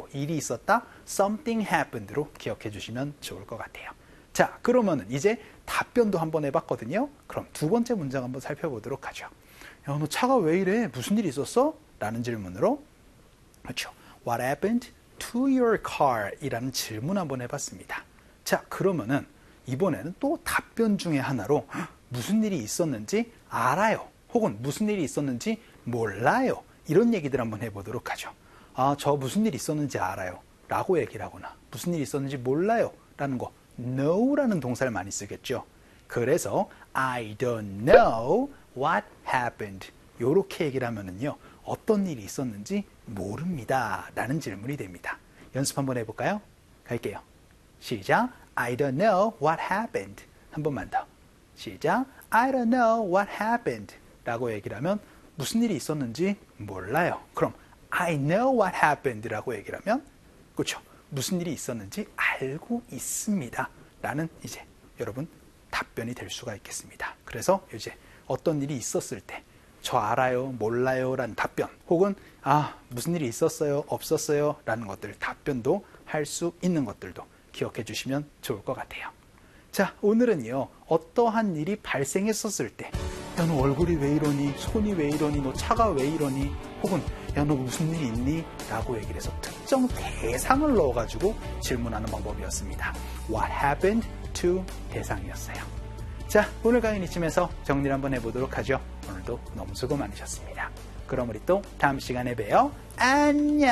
일이 있었다. something happened로 기억해 주시면 좋을 것 같아요. 자, 그러면은 이제 답변도 한번 해봤거든요. 그럼 두 번째 문장 한번 살펴보도록 하죠. 야, 너 차가 왜 이래? 무슨 일이 있었어? 라는 질문으로, 그렇죠. What happened to your car? 이라는 질문 한번 해봤습니다. 자, 그러면은 이번에는 또 답변 중에 하나로 무슨 일이 있었는지 알아요. 혹은 무슨 일이 있었는지 몰라요. 이런 얘기들 한번 해보도록 하죠. 아, 저 무슨 일이 있었는지 알아요. 라고 얘기를 하거나 무슨 일이 있었는지 몰라요. 라는 거, know라는 동사를 많이 쓰겠죠. 그래서 I don't know what happened. 요렇게 얘기를 하면은요, 어떤 일이 있었는지 모릅니다. 라는 질문이 됩니다. 연습 한번 해볼까요? 갈게요. 시작. I don't know what happened. 한 번만 더. 시작. I don't know what happened. 라고 얘기를 하면 무슨 일이 있었는지 몰라요. 그럼 I know what happened 라고 얘기를 하면, 그렇죠. 무슨 일이 있었는지 알고 있습니다. 라는 이제 여러분 답변이 될 수가 있겠습니다. 그래서 이제 어떤 일이 있었을 때 저 알아요, 몰라요 라는 답변, 혹은 무슨 일이 있었어요, 없었어요 라는 것들 답변도 할 수 있는 것들도 기억해 주시면 좋을 것 같아요. 자, 오늘은요, 어떠한 일이 발생했었을 때, 야, 너 얼굴이 왜 이러니, 손이 왜 이러니, 너 차가 왜 이러니, 혹은 야, 너 무슨 일이 있니? 라고 얘기를 해서 특정 대상을 넣어가지고 질문하는 방법이었습니다. What happened to 대상이었어요. 자, 오늘 강의는 이쯤에서 정리를 한번 해보도록 하죠. 오늘도 너무 수고 많으셨습니다. 그럼 우리 또 다음 시간에 봬요. 안녕!